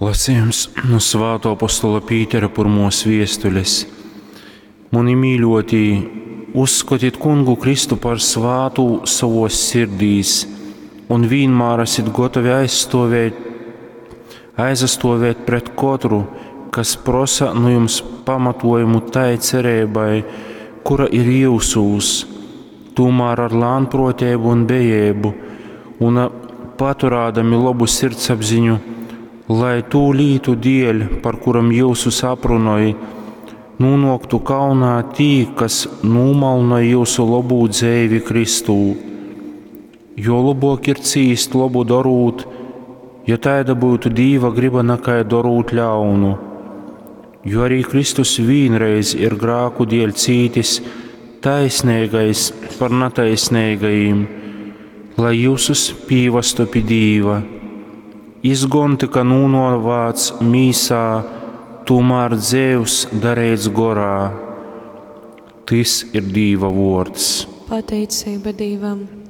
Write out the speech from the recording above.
Lasījums no Svētā apostola Pītera pirmos viestules. Mani mīļotī, uzskatiet Kungu Kristu par svātu savos sirdīs un vienmēr esat gatavi aizstāvēt pret katru, kas prasa no jums pamatojumu tai cerībai, kura ir jūsūs, tomēr ar lēnprātību un bejību un paturādami labu sirdsapziņu, lai tū lītu dēļ, par kuram jūsu aprunāja, nonāktu kaunā tī, kas nomalnoja jūsu labu dzīvi Kristū. Jo labāk ir cīst labu darūt, ja tāda būtu Dieva griba nekā darūt ļaunu. Jo arī Kristus vienreiz ir grāku dēļ cītis taisnīgais par netaisnīgajiem, lai jūsus pīvastu pie Dieva. Izgonti, ka nūnovāts mīsā, tomēr dzīvs darēts gorā. Tas ir Dieva vārds. Pateicība Dievam.